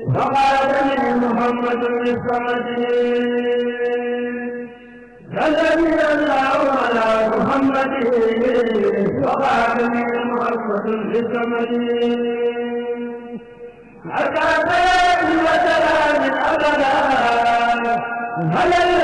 وقاتل محمد للصمد الذي الله على محمد وقاتل محمد للصمد حتى سلام وسلام أبدا على